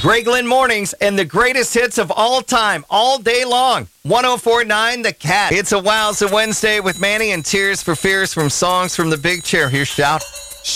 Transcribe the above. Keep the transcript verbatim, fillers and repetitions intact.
Greg Lynn Mornings and the greatest hits of all time, all day long. one oh four point nine The Cat. It's a Wowza Wednesday with Manny and Tears for Fears from Songs from the Big Chair. Here's Shout.